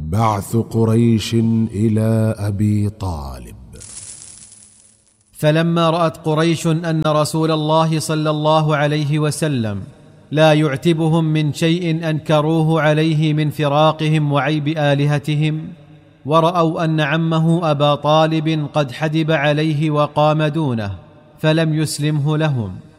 بعث قريش إلى أبي طالب. فلما رأت قريش أن رسول الله صلى الله عليه وسلم لا يعتبهم من شيء أنكروه عليه من فراقهم وعيب آلهتهم، ورأوا أن عمه أبا طالب قد حدب عليه وقام دونه، فلم يسلمه لهم،